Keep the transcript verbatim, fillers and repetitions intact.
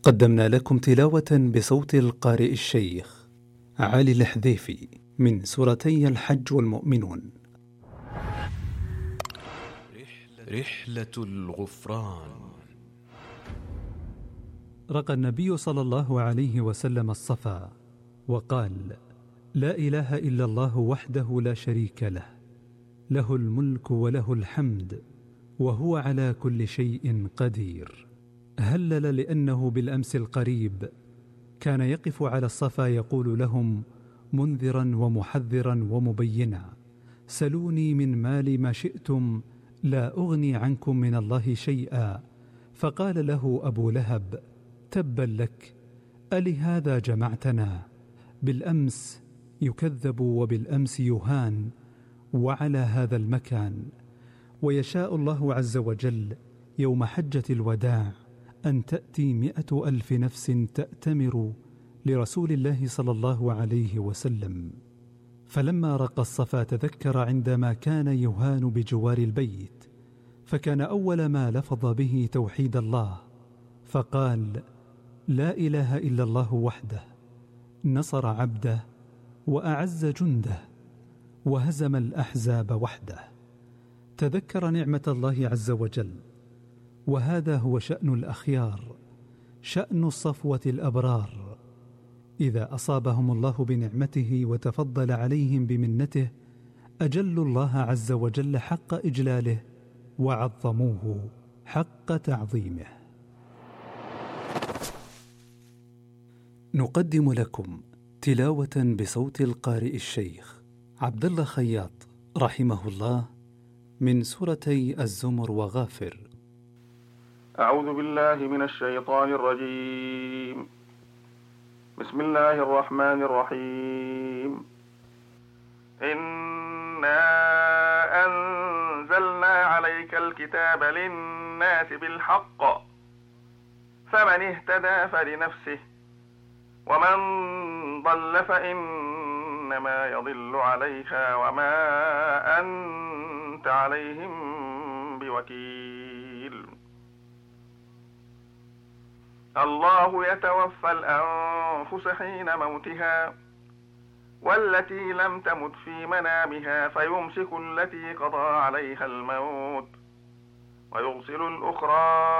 قدمنا لكم تلاوة بصوت القارئ الشيخ علي الحذيفي من سورتي الحج والمؤمنون. رحلة الغفران. رقى النبي صلى الله عليه وسلم الصفا وقال: لا إله إلا الله وحده لا شريك له، له الملك وله الحمد وهو على كل شيء قدير. هلل لأنه بالأمس القريب كان يقف على الصفا يقول لهم منذرا ومحذرا ومبينا: سلوني من مال ما شئتم لا أغني عنكم من الله شيئا. فقال له أبو لهب: تبا لك، ألهذا جمعتنا؟ بالأمس يكذب وبالأمس يهان، وعلى هذا المكان. ويشاء الله عز وجل يوم حجة الوداع أن تأتي مئة ألف نفس تأتمر لرسول الله صلى الله عليه وسلم. فلما رقى الصفا تذكر عندما كان يهان بجوار البيت، فكان أول ما لفظ به توحيد الله، فقال: لا إله إلا الله وحده، نصر عبده وأعز جنده وهزم الأحزاب وحده. تذكر نعمة الله عز وجل، وهذا هو شأن الأخيار، شأن الصفوة الأبرار. إذا أصابهم الله بنعمته وتفضل عليهم بمنته أجلوا الله عز وجل حق إجلاله وعظموه حق تعظيمه. نقدم لكم تلاوة بصوت القارئ الشيخ عبد الله خياط رحمه الله من سورتي الزمر وغافر. أعوذ بالله من الشيطان الرجيم. بسم الله الرحمن الرحيم. إنا أنزلنا عليك الكتاب للناس بالحق، فمن اهتدى فلنفسه، ومن ضل فإنما يضل عليها، وما أنت عليهم بوكيل. الله يتوفى الأنفس حين موتها، والتي لم تمت في منامها فيمسك التي قضى عليها الموت، ويرسل الأخرى